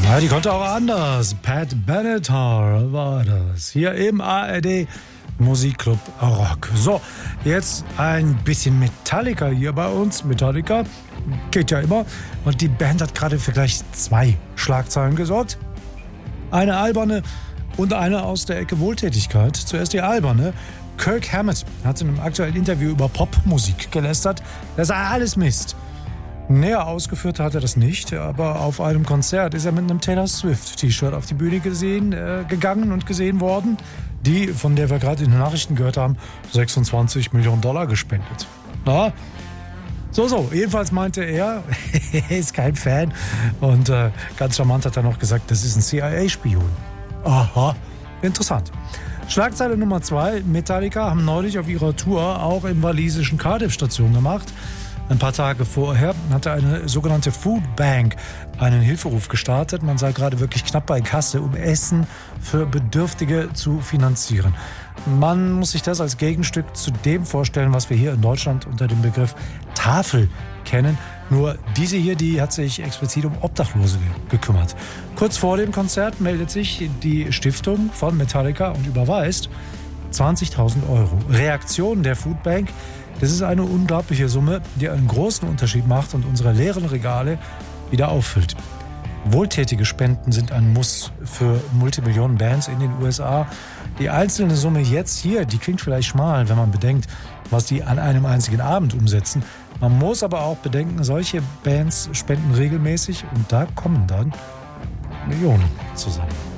Ja, die konnte auch anders. Pat Benatar war das. Hier im ARD Musikclub Rock. So, jetzt ein bisschen Metallica hier bei uns. Metallica geht ja immer. Und die Band hat gerade für gleich 2 Schlagzeilen gesorgt. Eine alberne und eine aus der Ecke Wohltätigkeit. Zuerst die alberne. Kirk Hammett hat in einem aktuellen Interview über Popmusik gelästert. Das sei alles Mist. Näher ausgeführt hat er das nicht, aber auf einem Konzert ist er mit einem Taylor Swift-T-Shirt auf die Bühne gegangen und gesehen worden, die, von der wir gerade in den Nachrichten gehört haben, $26 Millionen gespendet. Na, so. Jedenfalls meinte er, er ist kein Fan und ganz charmant hat er noch gesagt, das ist ein CIA-Spion. Aha, interessant. Schlagzeile Nummer 2, Metallica haben neulich auf ihrer Tour auch im walisischen Cardiff Station gemacht. Ein paar Tage vorher hatte eine sogenannte Food Bank einen Hilferuf gestartet. Man sei gerade wirklich knapp bei Kasse, um Essen für Bedürftige zu finanzieren. Man muss sich das als Gegenstück zu dem vorstellen, was wir hier in Deutschland unter dem Begriff Tafel kennen. Nur diese hier, die hat sich explizit um Obdachlose gekümmert. Kurz vor dem Konzert meldet sich die Stiftung von Metallica und überweist 20.000 Euro. Reaktion der Food Bank: Das ist eine unglaubliche Summe, die einen großen Unterschied macht und unsere leeren Regale wieder auffüllt. Wohltätige Spenden sind ein Muss für Multimillionen-Bands in den USA. Die einzelne Summe jetzt hier, die klingt vielleicht schmal, wenn man bedenkt, was die an einem einzigen Abend umsetzen. Man muss aber auch bedenken, solche Bands spenden regelmäßig und da kommen dann Millionen zusammen.